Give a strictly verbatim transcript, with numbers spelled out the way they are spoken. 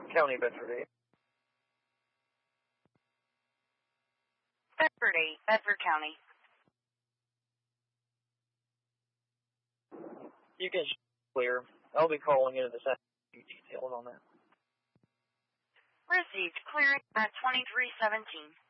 County, Bedford eight. Bedford eight, Bedford County. You can clear. I'll be calling in this afternoon details on that. Received. Clearing at twenty-three seventeen.